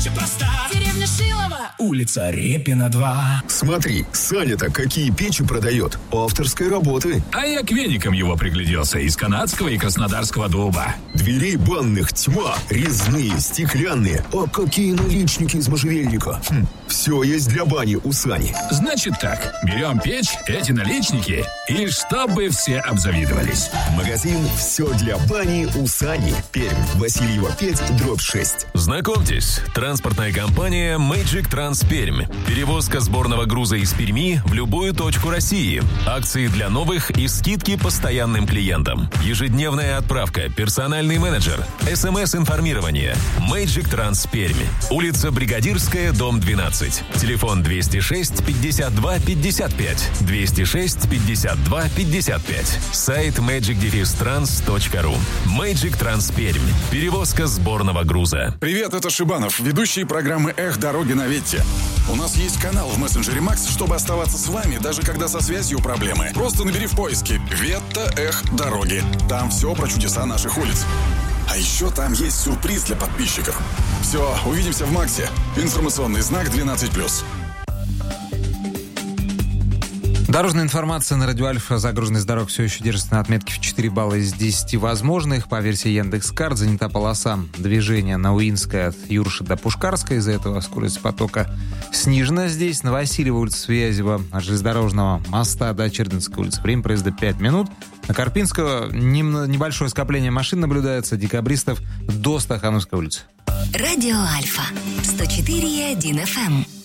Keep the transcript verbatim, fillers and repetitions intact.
Задача проста. Деревня Шилова, улица Репина, два. Смотри, Саня-то какие печи продает. Авторской работы. А я к веникам его пригляделся. Из канадского и краснодарского дуба. Дверей банных тьма. Резные, стеклянные. А какие наличники из можжевельника. Хм, все есть для бани у Сани. Значит так, берем печь, эти наличники, и чтобы все обзавидовались. Магазин «Все для бани» у Сани. Пермь, Васильева пять, дробь шесть. Знакомьтесь, транспортная компания Magic Trans Пермь. Перевозка сборного груза из Перми в любую точку России. Акции для новых и скидки постоянным клиентам. Ежедневная отправка, персональный менеджер, СМС-информирование. Magic Trans Пермь. Улица Бригадирская, дом двенадцать. Телефон двести шесть пятьдесят два пятьдесят пять. двести шесть пятьдесят два пятьдесят пять. Сайт magic trans точка ру. Magic Trans Пермь. Перевозка сборного груза. Привет, это Шибанов, ведущий программы «Эх, дороги на Ветте». У нас есть канал в мессенджере Макс, чтобы оставаться с вами, даже когда со связью проблемы. Просто набери в поиске «Ветта, эх, дороги». Там все про чудеса наших улиц. А еще там есть сюрприз для подписчиков. Все, увидимся в Максе. Информационный знак двенадцать плюс. Дорожная информация на радио Альфа. Загруженность дорог все еще держится на отметке в четыре балла из десяти возможных. По версии Яндекс.Карт занята полоса движения на Уинской от Юрши до Пушкарской. Из-за этого скорость потока снижена здесь. На Васильева улица Связева от железнодорожного моста до Чердынской улицы. Время проезда пять минут. На Карпинского небольшое скопление машин наблюдается. Декабристов до Стахановской улицы. Радио Альфа. сто четыре и один эф эм.